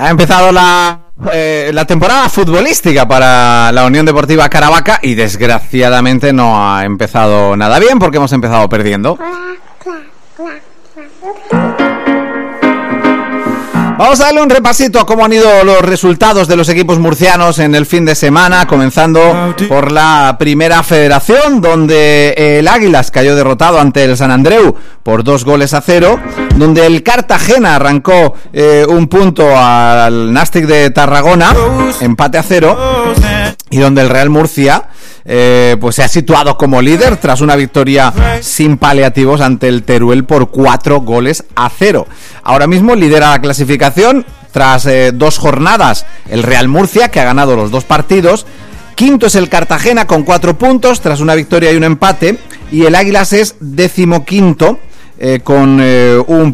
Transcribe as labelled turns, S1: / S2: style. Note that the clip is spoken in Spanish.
S1: Ha empezado la temporada futbolística para la Unión Deportiva Caravaca y desgraciadamente no ha empezado nada bien porque hemos empezado perdiendo. Vamos a darle un repasito a cómo han ido los resultados de los equipos murcianos en el fin de semana, comenzando por la Primera Federación, donde el Águilas cayó derrotado ante el San Andreu por 2-0, donde el Cartagena arrancó un punto al Nàstic de Tarragona, empate a 0, y donde el Real Murcia pues se ha situado como líder tras una victoria sin paliativos ante el Teruel por 4-0. Ahora mismo lidera la clasificación tras 2 jornadas el Real Murcia, que ha ganado los 2 partidos. Quinto es el Cartagena con 4 puntos tras una victoria y un empate, y el Águilas es 15º con un